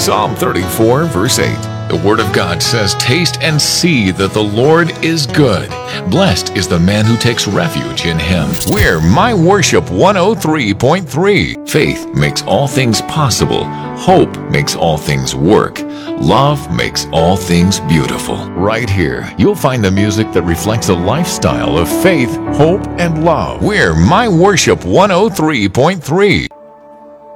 Psalm 34, verse 8. The Word of God says, "Taste and see that the Lord is good. Blessed is the man who takes refuge in Him." We're My Worship 103.3. Faith makes all things possible. Hope makes all things work. Love makes all things beautiful. Right here, you'll find the music that reflects a lifestyle of faith, hope, and love. We're My Worship 103.3.